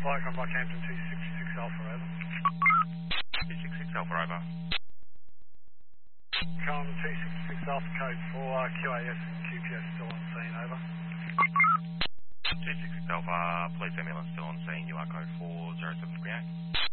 flight from Rockhampton 266 Alpha, over. 266 Alpha, over. Come 266 Alpha, code 4, QAS and QPS still on scene, over. 266 Alpha, police ambulance still on scene, you are code 40738.